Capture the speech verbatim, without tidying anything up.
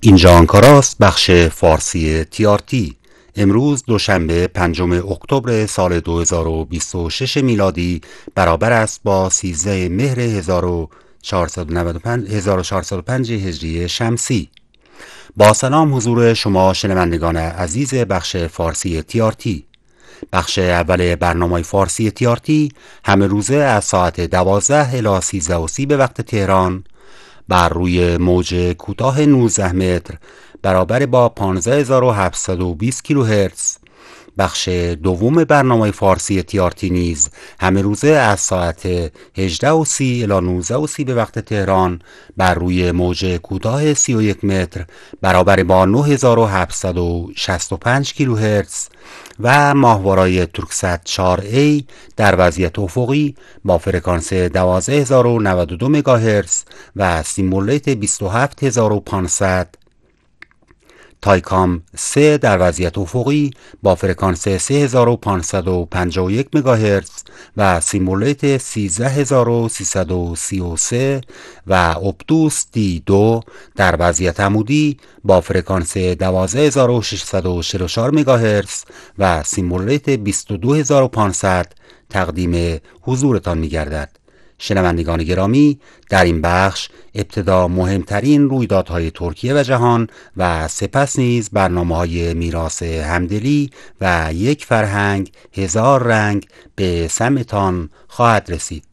اینجا آنکاراست، بخش فارسی تی آر تی. امروز دوشنبه پنجم اکتبر سال دو هزار و بیست و شش میلادی برابر است با سیزده مهر هزار و چهارصد و نود و پنج هجری شمسی. با سلام حضور شما شنوندگان عزیز بخش فارسی تی آر تی. بخش اول برنامه فارسی تی آر تی همه روزه از ساعت دوازده الی سیزده و سی به وقت تهران بر روی موج کوتاه نوزده متر برابر با پانزده هزار و هفتصد و بیست کیلوهرتز. بخش دوم برنامه فارسی تی آر تی نیز همه روزه از ساعت هجده و سی الی نوزده و سی به وقت تهران بر روی موج کوتاه سی و یک متر برابر با نه هزار و هفتصد و شصت و پنج کیلوهرتز و ماهوارای تورکست چهار ای در وضعیت افقی با فرکانس دوازده هزار و نود و دو مگاهرتز و سیمولیت بیست و هفت هزار و پانصد. تایکام سه در وضعیت افقی با فرکانس سه هزار و پانصد و پنجاه و یک مگاهرتز و سیمولیت سیزده هزار و سیصد و سی و سه و اپتوس دی دو در وضعیت عمودی با فرکانس دوازده هزار و ششصد و چهل و چهار مگاهرتز و سیمولیت بیست و دو هزار و پانصد تقدیم حضورتان می گردد. شنوندگان گرامی، در این بخش ابتدا مهمترین رویدادهای ترکیه و جهان و سپس نیز برنامه‌های میراث همدلی و یک فرهنگ هزار رنگ به سمعتان خواهد رسید.